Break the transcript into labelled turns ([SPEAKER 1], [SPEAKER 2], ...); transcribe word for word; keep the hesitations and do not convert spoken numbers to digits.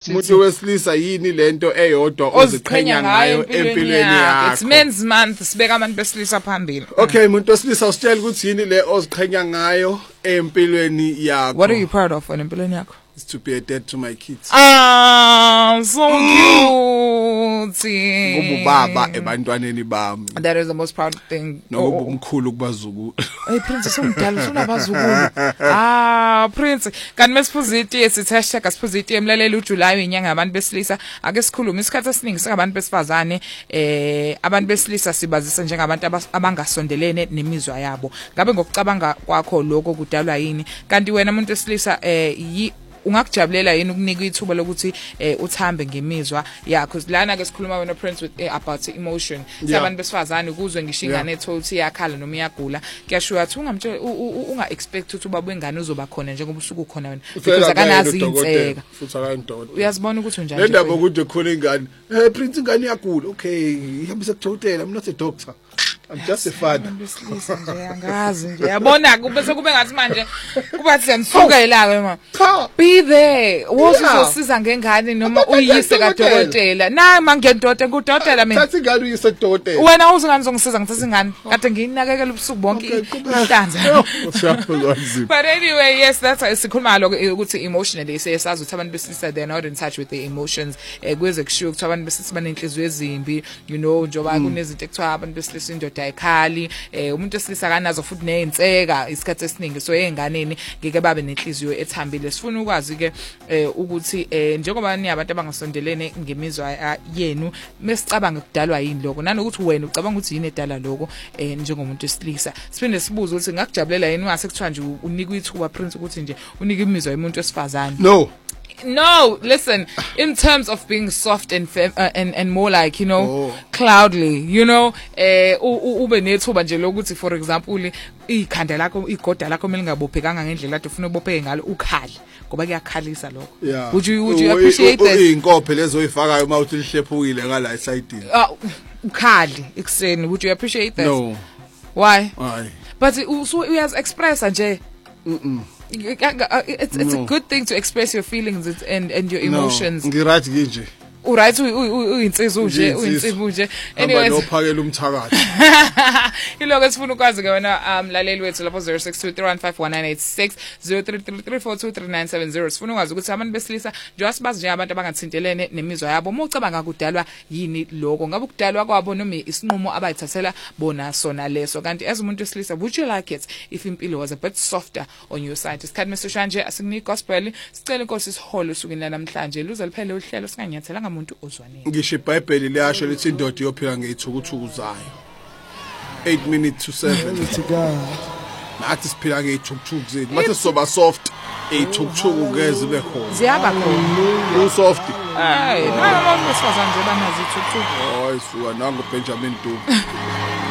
[SPEAKER 1] umuntu wesilisa yini lento eyodwa oziqhenya ngayo empilweni yakho.
[SPEAKER 2] It's Men's Month, sibeka abantu besilisa phambili.
[SPEAKER 1] Okay, umuntu wesilisa usitshela ukuthi yini le oziqhenya ngayo empilweni yakho.
[SPEAKER 2] What are you proud of on empilweni yakho?
[SPEAKER 1] Is to be a dad to my kids.
[SPEAKER 2] Ah, so cute.
[SPEAKER 1] Ngubaba ebantwaneni bami.
[SPEAKER 2] That is the most proud thing.
[SPEAKER 1] Nokuba umkhulu kubazukulu.
[SPEAKER 2] Hey Prince, somdala sonabazukulu. Ah, Prince, kanti mesiphuziti esithi hashtag asiphuziti emlaleli uJuly inyanga yabantu besilisa ake sikhulume isikhathi esiningi sikabantu besifazane eh abantu besilisa sibazisa njengabantu abangasondelene nemizwa yabo. Ngabe ngokucabanga kwakho lokho kudalwa yini? Kanti wena umuntu wesilisa eh ungakujabulela yini ukunika ithuba lokuthi eh uthambe ngemizwa yakho lana ke sikhuluma wena Prince with eh, about emotion sabantu besifazane ukuzwe ngishingane ethothi yakhala noma iyagula kuyashuya ukuthi ungamtshela unga expect ukuthi ubaba wengane uzoba khona njengoba usuku khona wena because akanazi inseka
[SPEAKER 1] futhi akayindoda
[SPEAKER 2] uyazibona ukuthi unjani
[SPEAKER 1] le ndaba ukuthi khona ingane eh Prince ingane iyagula okay ihambise kudokotela I'm not a doctor I'm just a father.
[SPEAKER 2] Besilisa nje angazi nje yabona kube sekube ngathi manje kuba siyanisuka ilawe ma be there wozosiza ngengane noma uyise kadokotela na mangendoda kudokotela mina
[SPEAKER 1] thatha ingane uyise kadokotela
[SPEAKER 2] wena uzingane zongisiza ngithatha ingane kade nginakekela ubusuku bonke ihlanza but anyway yes that's sikhuluma lo ukuthi emotionally siyasazi ukuthi abantu besilisa they're not in touch with their emotions kweze kushiwo ukuthi abantu besilisa banenhliziyo ezimbi you know njoba kunezinto ekuthiwa abantu besilisa indoda ekhali eh umuntu wesilisa kanazo futhi nezinseka isikhathi esiningi so enganeni ngeke babe nenhliziyo ethambile sifuna ukwazi ke ukuthi eh njengoba ni abantu abangasondelene ngemizwa yenu mesicabanga kudalwa yini lokho nanokuthi wena ucabanga ukuthi yini edala lokho eh njengomuntu wesilisa siphinde sibuze ukuthi ngakujabulela yini ungase kuthiwa nje unika ithuba Prince ukuthi nje unika imizwa yomuntu wesifazane
[SPEAKER 1] no
[SPEAKER 2] No, listen, in terms of being soft and fem uh, and and more like, you know,
[SPEAKER 1] oh.
[SPEAKER 2] cloudly, you know, eh ube nethuba nje lokuthi for example ikhanda lakho igoda lakho melingabophekanga ngendlela ade ufuna ubopheke ngalo ukhali ngoba kuyakhalisa lokho.
[SPEAKER 1] Yeah.
[SPEAKER 2] Would you would you appreciate that?
[SPEAKER 1] Inkophe lezo oyifakayo mawuthi lihlephukile ngala esidini.
[SPEAKER 2] Ah ukhali ekseni, would you appreciate that?
[SPEAKER 1] No.
[SPEAKER 2] Why?
[SPEAKER 1] Why?
[SPEAKER 2] But so we has express nje.
[SPEAKER 1] Mm.
[SPEAKER 2] It's it's no. a good thing to express your feelings and and your emotions.
[SPEAKER 1] No, ngirathi nje.
[SPEAKER 2] Uright uyinsizwa nje uyinsizwa nje anyways
[SPEAKER 1] nophakela umthakathi
[SPEAKER 2] iloko esifuna ukwazi ke wena umlaleli wethu lapho zero six two three one five one nine eight six zero three three three four two three nine seven zero sifuna ukwazi ukuthi abantu besilisa nje asibazi nje abantu abangathintelene nemizwa yabo uma ucabanga kudalwa yini lokho ngabe kudalwa kwabo noma isinqumo abayithathela bona sona leso kanti as umuntu wesilisa would you like it if impilo was a bit softer on your side isikhathi mesisha nje asikunike gospel sicela inkosi sihole usukela namhlanje luze liphele uhlelo singanyathela umuntu ozwaneni
[SPEAKER 1] ngisho iBhayibheli liyasho lithi indoda iyophila ngeyithukuthuku zayo eight minutes to seven
[SPEAKER 3] to God
[SPEAKER 1] nathi siphila ngeyithukuthuku zethu mase soba soft eyithukuthuku ngeze ibe khona
[SPEAKER 2] ziyaba khona
[SPEAKER 1] u soft
[SPEAKER 2] hey nalo lo sifazane nje banazi ithukuthuku
[SPEAKER 1] hayi suka nangu Benjamin Dube